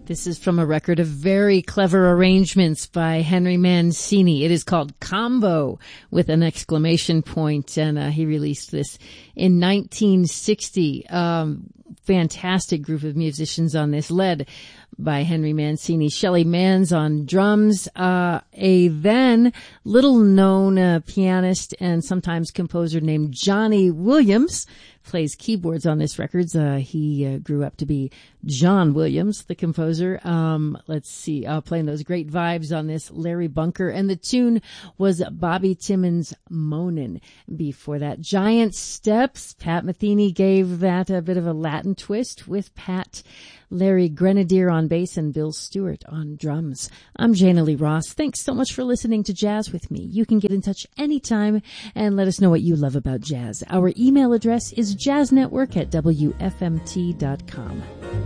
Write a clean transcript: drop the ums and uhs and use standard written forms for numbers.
This is from a record of very clever arrangements by Henry Mancini. It is called Combo with an exclamation point, and he released this in 1960. Fantastic group of musicians on this, led by Henry Mancini. Shelly Manns on drums, a then little-known pianist and sometimes composer named Johnny Williams plays keyboards on this record. He grew up to be John Williams, the composer. Let's see, playing those great vibes on this, Larry Bunker. And the tune was Bobby Timmons' Moanin'. Before that, Giant Steps. Pat Metheny gave that a bit of a Latin twist with Larry Grenadier on bass and Bill Stewart on drums. I'm Jana Lee Ross. Thanks so much for listening to Jazz with me. You can get in touch anytime and let us know what you love about jazz. Our email address is jazznetwork@wfmt.com.